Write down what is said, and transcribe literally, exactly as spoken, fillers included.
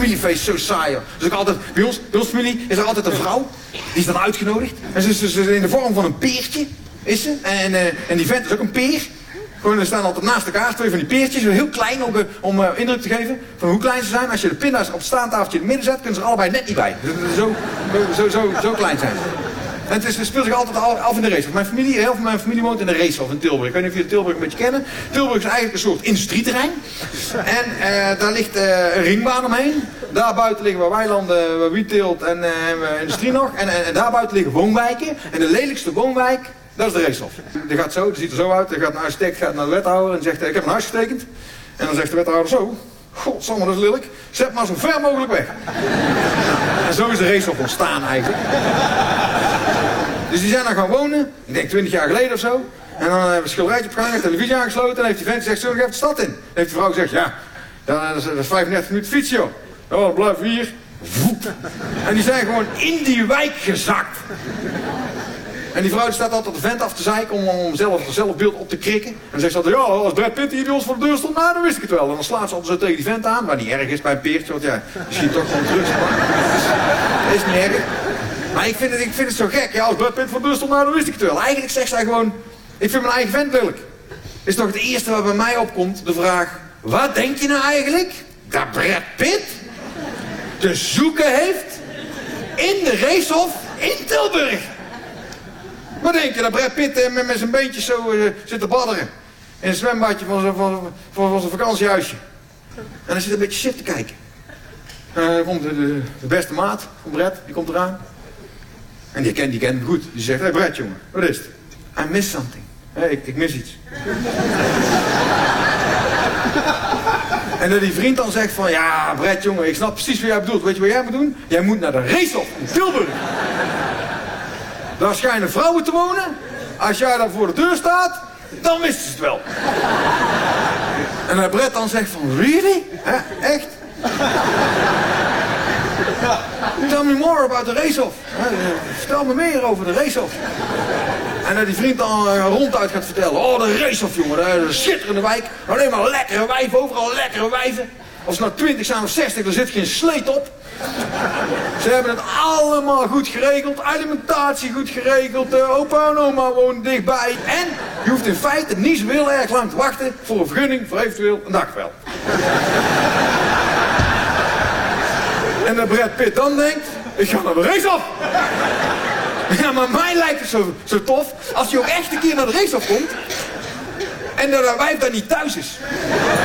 familiefeest zo saai, joh. Dus ik altijd, bij ons, bij ons familie is er altijd een vrouw, die is dan uitgenodigd. En ze is dus in de vorm van een peertje, is ze. En, uh, en die vent is ook een peer. Gewoon, er staan altijd naast elkaar twee van die peertjes, heel klein ook, uh, om uh, indruk te geven van hoe klein ze zijn. Als je de pinda's op het staantafeltje in het midden zet, kunnen ze er allebei net niet bij. Zo, zo, zo, zo klein zijn ze. En het, is, het speelt zich altijd af in de racehof. Mijn familie, heel veel van mijn familie woont in de racehof in Tilburg. Ik weet niet of jullie Tilburg een beetje kennen. Tilburg is eigenlijk een soort industrieterrein. En uh, daar ligt uh, een ringbaan omheen. Daar buiten liggen waar weilanden, waar wietteelt en uh, industrie nog. En, en, en daar buiten liggen woonwijken. En de lelijkste woonwijk, dat is de racehof. Die gaat zo, die ziet er zo uit. Er gaat een architect gaat naar de wethouder en zegt, ik heb een huis getekend. En dan zegt de wethouder zo, godsamme, dat is lelijk. Zet maar zo ver mogelijk weg. En zo is de racehof ontstaan eigenlijk. Dus die zijn daar gaan wonen, ik denk twintig jaar geleden of zo. En dan hebben we een schilderijtje opgehangen, televisie aangesloten. En heeft die vent gezegd, zullen we even de stad in? Dan heeft die vrouw gezegd, ja, dat is, dat is vijfendertig minuten fietsen, joh. Oh, dan blijven we hier. Voep. En die zijn gewoon in die wijk gezakt. En die vrouw die staat altijd de vent af te zeiken om, om zelf, zelf beeld op te krikken. En dan zegt ze altijd, ja, als Brad Pitt hier bij ons voor de deur stond, nou, dan wist ik het wel. En dan slaat ze altijd zo tegen die vent aan, waar niet erg is bij een peertje, want ja, je schiet toch gewoon terug. Dat is niet erg. Maar ik vind, het, ik vind het zo gek. Ja, als Brad Pitt voor de deur stond, nou, dan wist ik het wel. Eigenlijk zegt zij gewoon, ik vind mijn eigen vent lelijk. Is toch het eerste wat bij mij opkomt, de vraag, wat denk je nou eigenlijk? Dat Brad Pitt te zoeken heeft in de racehof in Tilburg. Wat denk je, dat Brad Pitt eh, met, met zijn beentjes zo uh, zit te badderen. In een zwembadje van zijn van, van, van zijn vakantiehuisje. En dan zit een beetje shit te kijken. En dan komt de, de, de beste maat van Brad, die komt eraan. En die kent, die kent hem goed. Die zegt, hé hey Brad jongen, wat is het? I miss something. Hey, ik, ik mis iets. En dat die vriend dan zegt van, ja Brad jongen, ik snap precies wat jij bedoelt. Weet je wat jij moet doen? Jij moet naar de racehof in Tilburg. Daar schijnen vrouwen te wonen. Als jij daar voor de deur staat, dan wisten ze het wel. En dat Brad dan zegt van, really? Hè? Echt? Tell me more about the racehof. Vertel me meer over de racehof. En dat die vriend dan uh, ronduit gaat vertellen. Oh, de racehof, jongen. Dat is een schitterende wijk. Alleen maar lekkere wijven, overal lekkere wijven. Als ze nou twintig zijn of zestig, dan zit geen sleet op. Ze hebben het allemaal goed geregeld. Alimentatie goed geregeld. Uh, opa en oma wonen dichtbij. En je hoeft in feite niet zo heel erg lang te wachten voor een vergunning voor eventueel een dagvel. En dat Brad Pitt dan denkt, ik ga naar de racehof. Ja, maar mij lijkt het zo, zo tof als je ook echt een keer naar de racehof komt en dat dat wijf daar niet thuis is.